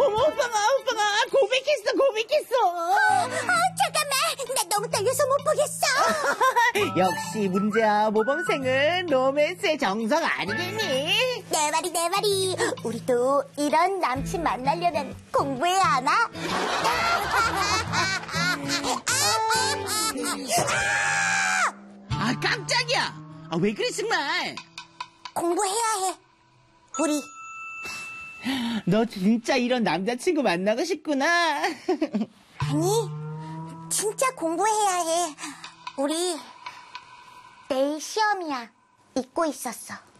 어머, 오빠가 고백했어. 잠깐만, 나 너무 떨려서 못 보겠어. 역시 문제야, 모범생은 로맨스의 정석 아니겠니? 내 말이. 우리도 이런 남친 만나려면 공부해야 하나? 아, 깜짝이야. 아, 왜 그래 정말? 공부해야 해. 우리. 너 진짜 이런 남자친구 만나고 싶구나. 아니, 진짜 공부해야 해. 우리 내일 시험이야. 잊고 있었어.